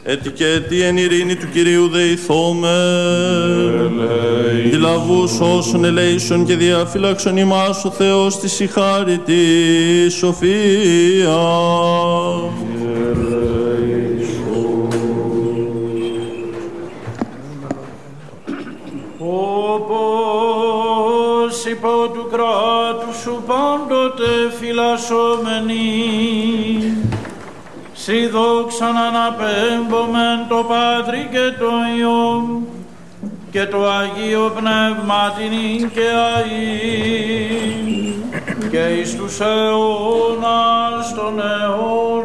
έτι και έτι εν ειρήνη του Κυρίου δεηθώμε. Δηλαβούς όσων ελέησον και διαφύλαξον ημάς ο Θεός της η χάρη της σοφία. Όπως υπό του κράτους σου πάντοτε φυλασσόμενοι, σοι δόξαν αναπέμπομεν το Πάτρι και το Υιό και το Αγίο Πνεύματιν και αΐ και εις τους αιώνας των αιώνων.